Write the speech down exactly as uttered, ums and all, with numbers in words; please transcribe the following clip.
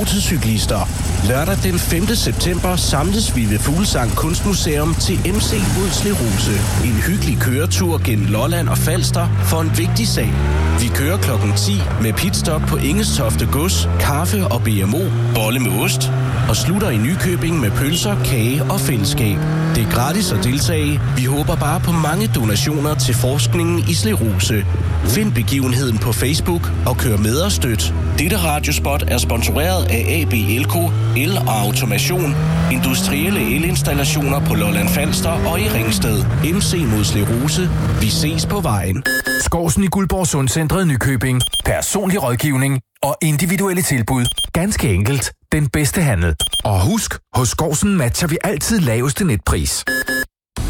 motorcyklister. Lørdag den femte september samles vi ved Fuglsang Kunstmuseum til M C mod Slerose. En hyggelig køretur gennem Lolland og Falster for en vigtig sag. Vi kører klokken ti med pitstop på Ingestofte Gods, kaffe og B M O, bolle med ost, og slutter i Nykøbing med pølser, kage og fællesskab. Det er gratis at deltage. Vi håber bare på mange donationer til forskningen i sklerose. Find begivenheden på Facebook og kør med og støt. Dette radiospot er sponsoreret af A B Elko, El og Automation, industrielle elinstallationer på Lolland Falster og i Ringsted. M C mod sklerose. Vi ses på vejen. Skovsen i Guldborg Sundcentret Nykøbing. Personlig rådgivning og individuelle tilbud. Ganske enkelt den bedste handel. Og husk, hos Skovsen matcher vi altid laveste netpris.